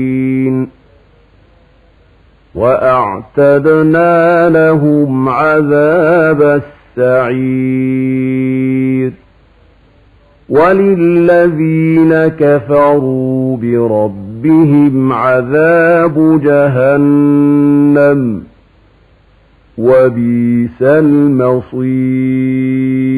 وأعتدنا لهم عذاب السعير وللذين كفروا بربهم عذاب جهنم وبئس المصير